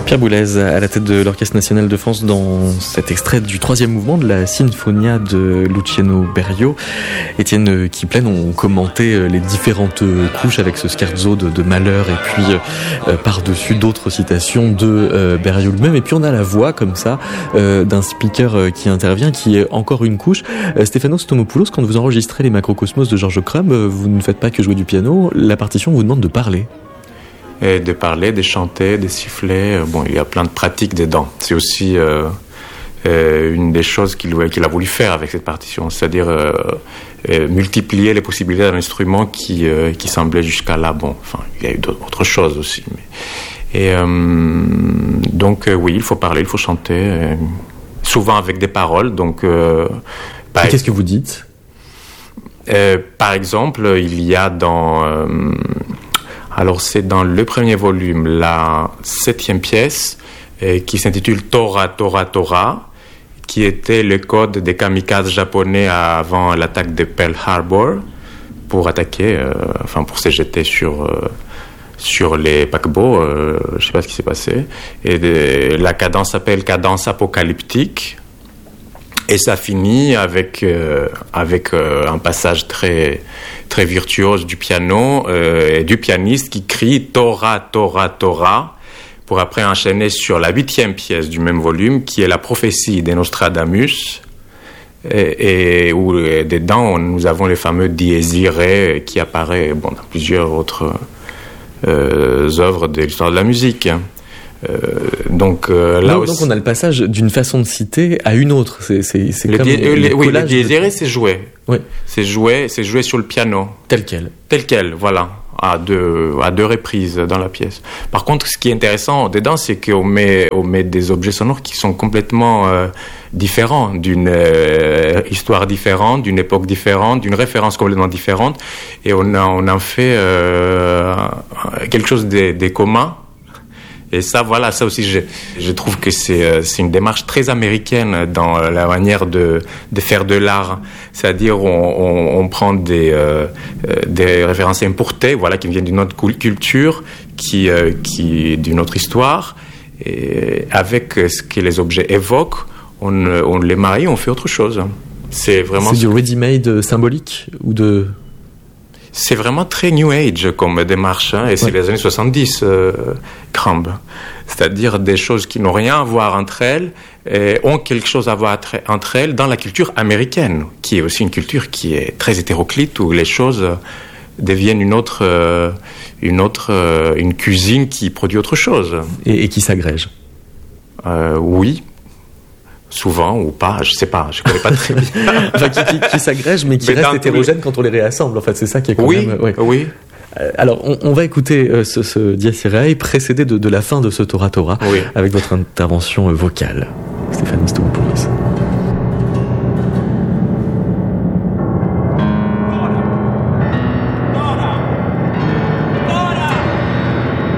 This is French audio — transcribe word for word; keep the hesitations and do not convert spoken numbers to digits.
Pierre Boulez à la tête de l'Orchestre National de France dans cet extrait du troisième mouvement de la Sinfonia de Luciano Berio. Étienne Kiplen ont commenté les différentes couches avec ce scherzo de, de Mahler et puis euh, par-dessus d'autres citations de euh, Berio lui-même. Et puis on a la voix comme ça euh, d'un speaker qui intervient, qui est encore une couche. Euh, Stéphanos Stomopoulos, quand vous enregistrez les Macrocosmos de Georges Crumb, vous ne faites pas que jouer du piano, la partition vous demande de parler. Et de parler, de chanter, de siffler. Bon, il y a plein de pratiques dedans. C'est aussi euh, euh, une des choses qu'il, qu'il a voulu faire avec cette partition, c'est-à-dire euh, euh, multiplier les possibilités d'un instrument qui, euh, qui semblait jusqu'à là. Bon, enfin, il y a eu d'autres choses aussi. Mais... Et euh, donc, euh, oui, il faut parler, il faut chanter, euh, souvent avec des paroles. Donc, euh, par... Qu'est-ce que vous dites ? euh, Par exemple, il y a dans... Euh, Alors, c'est dans le premier volume, la septième pièce, euh, qui s'intitule Tora, Tora, Tora, qui était le code des kamikazes japonais avant l'attaque de Pearl Harbor, pour attaquer, euh, enfin, pour se jeter sur, euh, sur les paquebots. Euh, je ne sais pas ce qui s'est passé. Et de, la cadence s'appelle cadence apocalyptique. Et ça finit avec, euh, avec euh, un passage très, très virtuose du piano euh, et du pianiste qui crie « Tora, Tora, Tora » pour après enchaîner sur la huitième pièce du même volume qui est la prophétie de Nostradamus et, et où et dedans nous avons les fameux Dies Irae qui apparaît bon, dans plusieurs autres euh, œuvres de l'histoire de la musique. Euh, donc euh, là donc, aussi, donc on a le passage d'une façon de citer à une autre. C'est, c'est, c'est le comme di- le, le, le oui, le Dies de... Irae, c'est joué. Oui. C'est joué, c'est joué sur le piano. Tel quel. Tel quel, voilà, à deux, à deux reprises dans la pièce. Par contre, ce qui est intéressant dedans, c'est qu'on met, on met des objets sonores qui sont complètement euh, différents, d'une euh, histoire différente, d'une époque différente, d'une référence complètement différente, et on, a, on en fait euh, quelque chose de, de commun. Et ça, voilà, ça aussi, je, je trouve que c'est, c'est une démarche très américaine dans la manière de, de faire de l'art. C'est-à-dire, on, on, on prend des, euh, des références importées, voilà, qui viennent d'une autre culture, qui, euh, qui, d'une autre histoire, et avec ce que les objets évoquent, on, on les marie, on fait autre chose. C'est vraiment. C'est du ready-made symbolique ou de. C'est vraiment très New Age comme démarche, hein, et c'est ouais. les années soixante-dix, euh, Crumb. C'est-à-dire des choses qui n'ont rien à voir entre elles, et ont quelque chose à voir entre elles dans la culture américaine, qui est aussi une culture qui est très hétéroclite, où les choses deviennent une autre, euh, une autre, euh, une cuisine qui produit autre chose. Et, et qui s'agrège. Euh, oui. Souvent ou pas, je sais pas, je connais pas très bien. Enfin, qui, qui, qui s'agrègent mais qui mais restent hétérogènes les... quand on les réassemble. En fait, c'est ça qui est quand oui, même. Ouais. Oui. Euh, alors, on, on va écouter euh, ce, ce Dies Irae précédé de, de la fin de ce Tora Tora, oui. avec votre intervention euh, vocale, Stéphanie Stomopoulos.